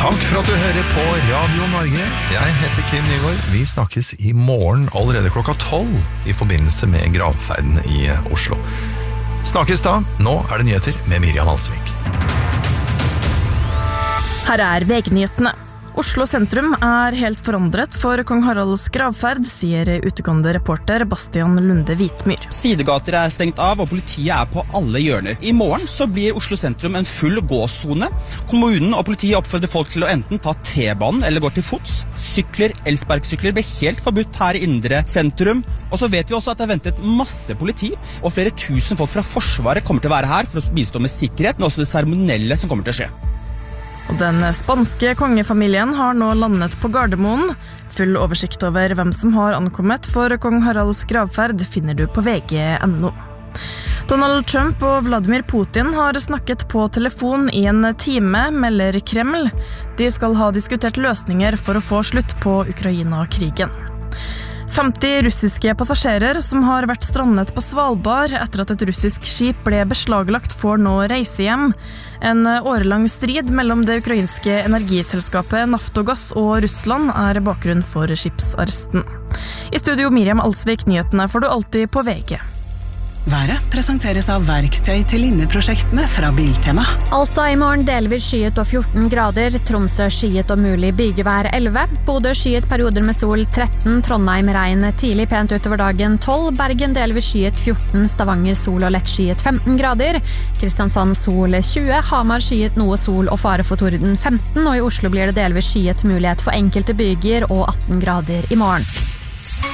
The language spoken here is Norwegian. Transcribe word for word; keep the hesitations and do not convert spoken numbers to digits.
Takk for at du hører på Radio Norge. Jeg heter Kim Nygaard. Vi snakkes i morgen allerede klokka tolv i forbindelse med gravferden i Oslo. Snakkes da. Nå er det nyheter med Miriam Alsvik. Her er V G-nyhetene. Oslo sentrum er helt forandret for kong Haralds gravferd, sier utegående reporter Bastian Lunde Vitmyr. Sidegater er stengt av, og politiet er på alle hjørner. I morgen så blir Oslo sentrum en full gåzone. Kommunen og politiet oppfordrer folk til å enten ta T-banen eller gå til fots. Sykler, elsparkesykler blir helt forbudt her i indre sentrum. Og så vet vi også at det er ventet masse politi, og flere tusen folk fra Forsvaret kommer til å være her for å bistå med sikkerhet, men også det seremonielle som kommer til å skje. Og den spanske kongefamilien har nå landet på Gardermoen. Full oversikt over hvem som har ankommet for kong Haralds gravferd finner du på V G punktum N O. Donald Trump og Vladimir Putin har snakket på telefon i en time, melder Kreml. De skal ha diskutert løsninger for å få slutt på Ukraina-krigen. femti russiske passasjerer som har vært strandet på Svalbard etter at et russisk skip ble beslaglagt får nå reise hjem. En årelang strid mellom det ukrainske energiselskapet Naftogaz og Russland er bakgrunn for skipsarresten. I studio Miriam Alsvik, nyhetene får du alltid på V G. Været presenteres av verktøy til inneprosjektene fra Biltema. Alta i morgen delvis skyet og fjorten grader, Tromsø skyet og mulig bygevær elleve, Bodø skyet perioder med sol tretten, Trondheim regn tidlig pent utover dagen tolv, Bergen delvis skyet fjorten, Stavanger sol og lett skyet femten grader, Kristiansand sol tjue, Hamar skyet noe sol og fare for torden femten, og i Oslo blir det delvis skyet mulighet for enkelte byger og atten grader i morgen.